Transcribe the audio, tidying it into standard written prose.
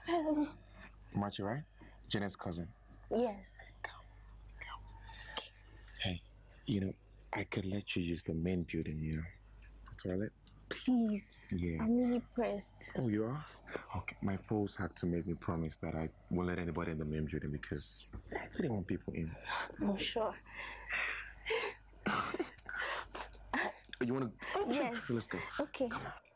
Machi, right? Janet's cousin. Yes. Come. Hey, I could let you use the main building, for toilet. Please. Yeah. I'm really pressed. Oh, you are? Okay. My folks had to make me promise that I won't let anybody in the main building because they didn't want people in. I'm sure. You want to? Oh, yes. sure. Let's go. Okay. Come on.